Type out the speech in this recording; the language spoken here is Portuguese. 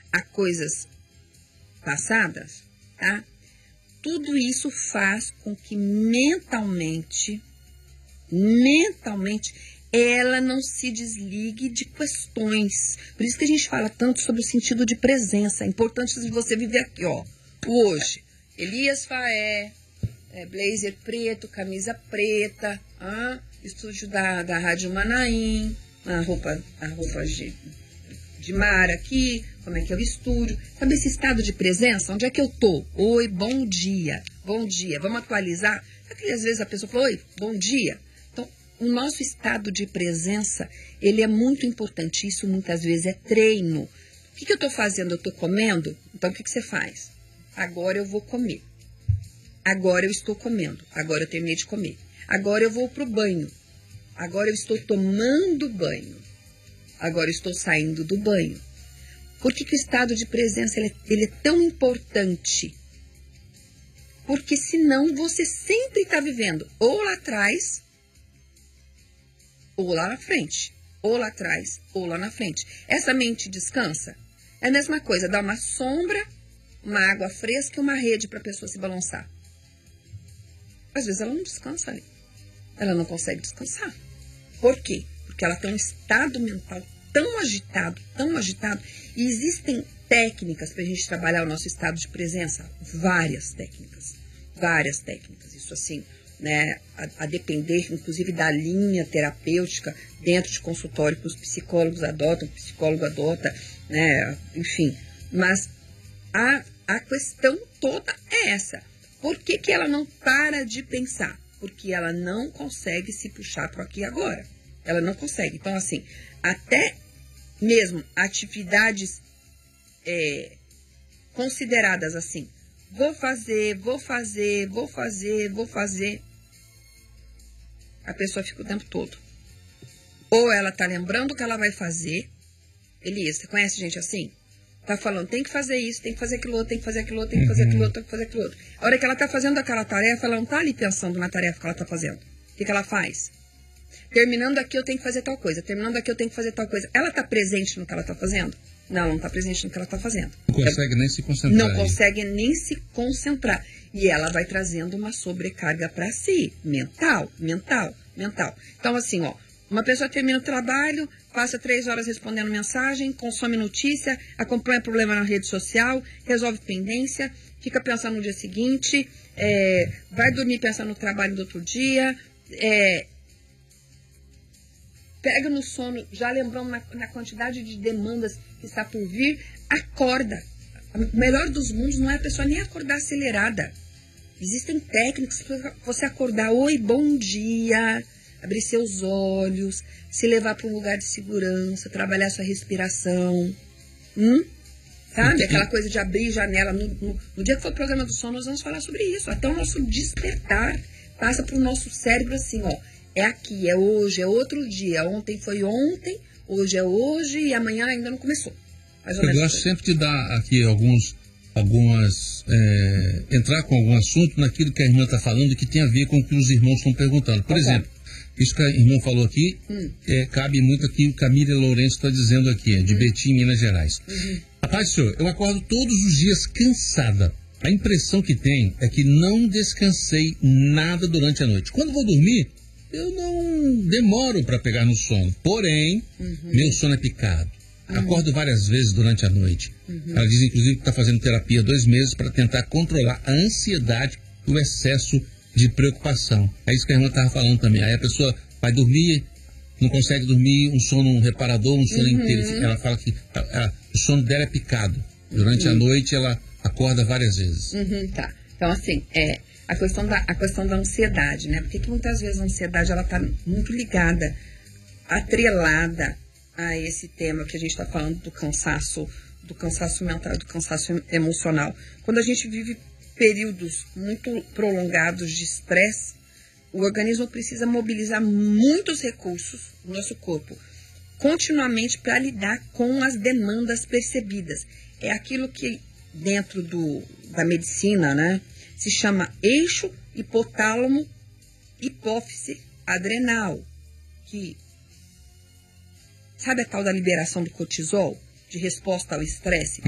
a coisas passadas, tá? Tudo isso faz com que mentalmente, ela não se desligue de questões. Por isso que a gente fala tanto sobre o sentido de presença. É importante você viver aqui, ó. Hoje, Elias Faé, blazer preto, camisa preta, estúdio da Rádio Manaim, a roupa de mar aqui, como é que é o estúdio. Sabe esse estado de presença? Onde é que eu tô? Oi, bom dia. Bom dia. Vamos atualizar? Sabe que às vezes a pessoa fala, oi, bom dia. Então, o nosso estado de presença, ele é muito importante. Isso muitas vezes é treino. O que eu tô fazendo? Eu tô comendo? Então, o que você faz? Agora eu vou comer. Agora eu estou comendo. Agora eu terminei de comer. Agora eu vou pro banho. Agora eu estou tomando banho. Agora eu estou saindo do banho. Por que o estado de presença ele é tão importante? Porque senão você sempre está vivendo ou lá atrás, ou lá na frente. Ou lá atrás, ou lá na frente. Essa mente descansa? É a mesma coisa, dá uma sombra, uma água fresca e uma rede para a pessoa se balançar. Às vezes ela não descansa ali. Ela não consegue descansar. Por quê? Porque ela tem um estado mental tão agitado, e existem técnicas para a gente trabalhar o nosso estado de presença, várias técnicas, isso assim, né, a depender, inclusive, da linha terapêutica dentro de consultório que os psicólogos adotam, o psicólogo adota, né, enfim, mas a questão toda é essa. Por que ela não para de pensar? Porque ela não consegue se puxar para aqui e agora. Ela não consegue. Então, assim, até mesmo atividades consideradas assim, vou fazer, a pessoa fica o tempo todo. Ou ela tá lembrando o que ela vai fazer. Elias, você conhece gente assim? Tá falando, tem que fazer isso, tem que fazer aquilo outro, tem que fazer aquilo outro, tem que fazer aquilo outro, tem que fazer aquilo outro. A hora que ela tá fazendo aquela tarefa, ela não tá ali pensando na tarefa que ela tá fazendo. O que ela faz? Terminando aqui eu tenho que fazer tal coisa, terminando aqui eu tenho que fazer tal coisa. Ela tá presente no que ela tá fazendo? Não tá presente no que ela tá fazendo. Não consegue nem se concentrar. Não consegue nem se concentrar. E ela vai trazendo uma sobrecarga para si, mental. Então, assim, ó, uma pessoa termina o trabalho, passa 3 horas respondendo mensagem, consome notícia, acompanha problema na rede social, resolve pendência, fica pensando no dia seguinte, vai dormir pensando no trabalho do outro dia, pega no sono, já lembrando na quantidade de demandas que está por vir, acorda. O melhor dos mundos não é a pessoa nem acordar acelerada. Existem técnicas para você acordar, oi, bom dia, abrir seus olhos, se levar para um lugar de segurança, trabalhar sua respiração. Sabe? Aquela coisa de abrir janela. No dia que for o programa do sono, nós vamos falar sobre isso. Até o nosso despertar passa para o nosso cérebro assim, ó. É aqui, é hoje, é outro dia. Ontem foi ontem, hoje é hoje e amanhã ainda não começou. Eu gosto sempre de dar aqui entrar com algum assunto naquilo que a irmã está falando que tem a ver com o que os irmãos estão perguntando. Por exemplo, isso que a irmã falou aqui, cabe muito aqui, o Camila Lourenço está dizendo aqui, de Betim, Minas Gerais. Rapaz, senhor, eu acordo todos os dias cansada. A impressão que tenho é que não descansei nada durante a noite. Quando vou dormir, eu não demoro para pegar no sono. Porém, meu sono é picado. Acordo várias vezes durante a noite. Ela diz, inclusive, que está fazendo terapia há 2 meses para tentar controlar a ansiedade e o excesso de preocupação. É isso que a irmã estava falando também. Aí a pessoa vai dormir, não consegue dormir, um sono reparador, um sono inteiro. Ela fala que o sono dela é picado. Durante a noite ela acorda várias vezes. Tá. Então, assim, a questão da ansiedade, né? Porque que muitas vezes a ansiedade ela está muito ligada, atrelada a esse tema que a gente está falando do cansaço mental, do cansaço emocional. Quando a gente vive períodos muito prolongados de estresse, o organismo precisa mobilizar muitos recursos do nosso corpo continuamente para lidar com as demandas percebidas. É aquilo que dentro da medicina, né, se chama eixo hipotálamo hipófise adrenal, que sabe a tal da liberação do cortisol, de resposta ao estresse?